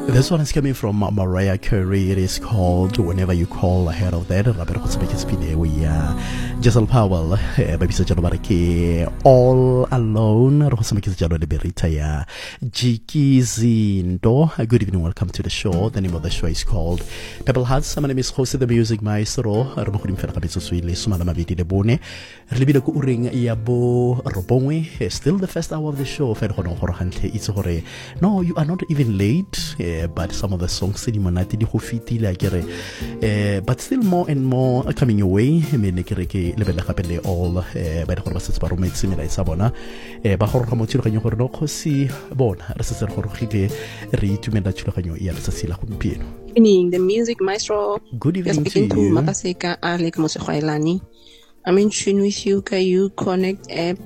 This one is coming from Mariah Carey. It is called Whenever You Call. Ahead of that, Jessel Powell, babisa jalo ba re ke All Alone. Re go tshamekisa jalo le berita ya Jiki Zindo. Good evening, welcome to the show. The name of the show is called Pebble Hearts. My name is Jose the Music Maestro. Re mo go dimfela ka betso le soma la mabedi le bone. Re lebile ko uring ya bo robongwe. Still the first hour of the show. Fa re go go hantle itse gore no, you are not even late. But some of the songs di monate di go fitile akere. But still more and more are coming your way. Me ne ke re ke lebella gape le all ba re gore ba setse ba rometse mela isa bona ba gore ga motho le gore no khosi bona re setse re gore gile re itumela tshologanyo ya letsatsi la gompieno. Evening, the music maestro. Good evening to you. Mapaseka Ale ka Motshegwaelane. I'm in tune with you. You connect app.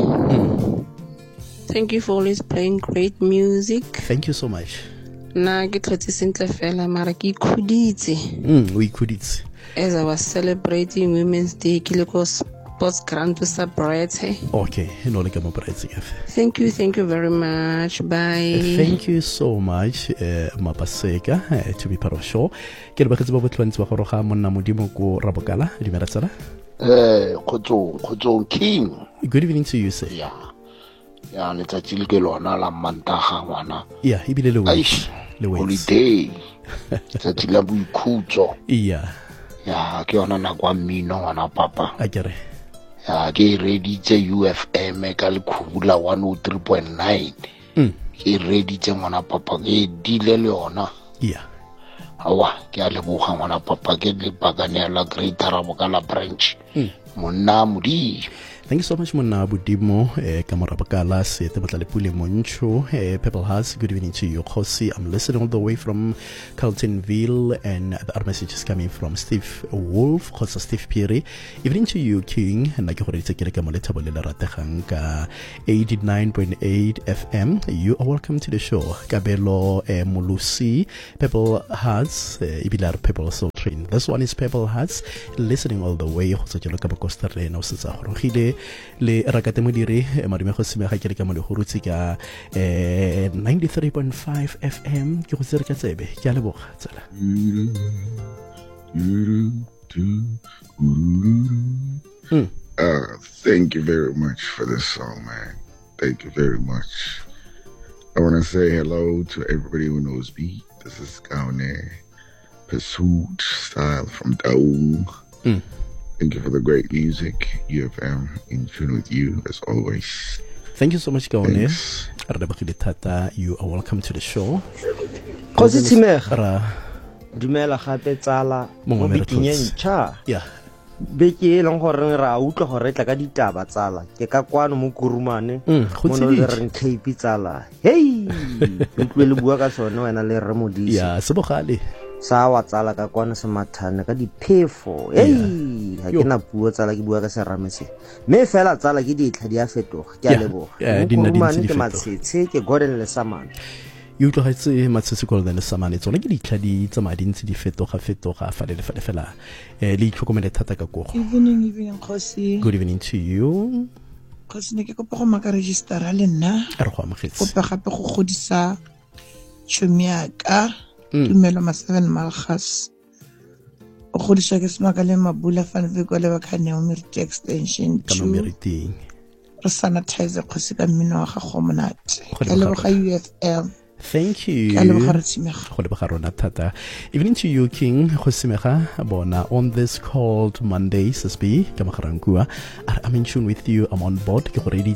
Thank you for always playing great music. Thank you so much. Na ke tlotse sentle fela mara ke ikhuditse. O ikhuditse. As I was celebrating Women's Day, ke le ko sports ground to celebrate. Okay, no le ka mo bretse. Thank you very much. Bye. Thank you so much, Mapaseka, to be part of the show. Ke le baketse ba botlwantsi ba go roga monna modimo ko Rabokala, dimela tsala. Kgotsong King. Good evening to you, sir. Yeah, letsatsi le ke lona la Mantaga ngwana. Yeah, ibile le wait. Holiday. Letsatsi la boikhutso. Yeah. Ya ke yona na kwa mmino ngwana papa. A kere. Ya ke ready tse UFM ka le khubula 103.9. Ke ready tse ngwana papa ke dile le yona. Yeah. Awa ke a leboga ngwana papa ke le bakanela Greater Rabokala branch. Monna modi. Thank you so much, Mona Budimo. Kamarabakala, Sete Batale Moncho, Pebble Hearts. Good evening to you, Josi. I'm listening all the way from Carltonville, and the other message is coming from Steve Wolf, Josa Steve Pierre. Evening to you, King. And I get 89.8 FM. You are welcome to the show. Kabelo Mulusi, Pebble Hearts, Ibilar Pebble Soul Train. This one is Pebble Hearts, listening all the way. Josa Joloka Costa Reno, Sasa le rakate modiri madume go simega ke le ka mo le go rutsi ka 93.5 FM ke go tsere ka tsebe ke a leboga tsala. Thank you very much for this song, man. Thank you very much. I want to say hello to everybody who knows me. This is Gaune Pursuit Style from Daung. Thank you for the great music. UFM in tune with you as always. Thank you so much, Gaune. You are welcome to the show. Dumela gape tsala mo bikinyeng cha. Yeah. Beke long gore ra utlwa gore tla ka ditaba tsala. Ke ka kwano mo Kurumane. Mo no le reng Cape tsala. Hey! Utlwe le bua ka sone wena le re modisi. Yeah, sebogale. Sa wa tsala ka kwana se mathana ka diphefo. Hey! Ha ke na puo tsala ke bua ka seramese. Me fela tsala ke ditlha di a fetoga. Ke a leboga. Kurumane ke matshetse ke Gordon Lesamane. You to have say Matsuko than the Samani. So, like the Cladi, some identity fetoga, fela. Lee Chokomele Tataka. Evening, Kosi. Good evening to you. Kosi, Nekopomaka register Alena. Opahapa Hodisa Chumiaka. Tumelo Maseven Malchas. Hodisha Smagalema Bula Fan Vigoleva Kaneomir extension. Kameriting. Sanitizer Kosika Mino Homonat. UFM. Thank you. Evening to you, King Josimecha Bona on this called Monday, SSB, Kamakarangua. I'm in tune with you. I'm on board. Evening,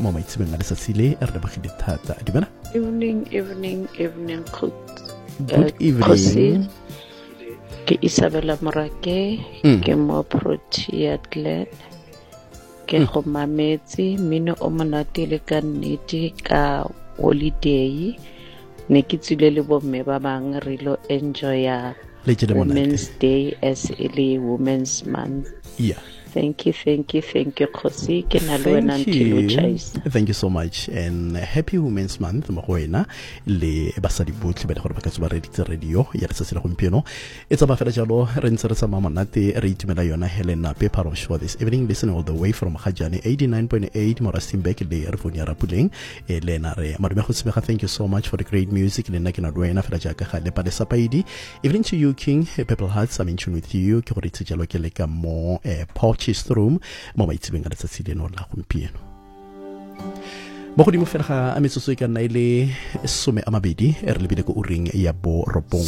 Good evening. Ke Isabella Morake, ke mo proti atlet. Ke go mametse mino o monate le ka nnete ka holiday. Ne ke tsile le bomme ba bang re lo enjoy Women's Day as a Women's Month. Yeah. Thank you, Khosi. Ke na le wena until Chaisa. Thank you so much, and happy Women's Month mo go wena le basadi botlhe ba le gore ba ka tsoba reditse radio ya re se le gompieno. It's about fela jalo re ntse re sa mamonate re itumela yona Helena pe part of show this evening, listening all the way from Khajane 89.8 Morastinbek le re foni ya Rapuleng le na re madume go tsebega. Thank you so much for the great music le nna ke na wena fela jaka ga le pa le sapaidi. Evening to you King Purple Hearts, I'm in tune with you ke go ritse jalo ke le ka mo Porches room mo maitsebeng ga letsatsi leno la gompieno. Mo godimo fela ga a metsotso e ka nna ile 12 re lebile go uring ya bo robong